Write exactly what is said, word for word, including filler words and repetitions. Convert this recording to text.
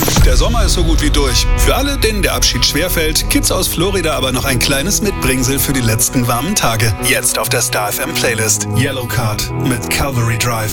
Der Sommer ist so gut wie durch. Für alle, denen der Abschied schwerfällt, gibt's aus Florida aber noch ein kleines Mitbringsel für die letzten warmen Tage. Jetzt auf der Star F M Playlist. Yellow Card mit Calvary Drive.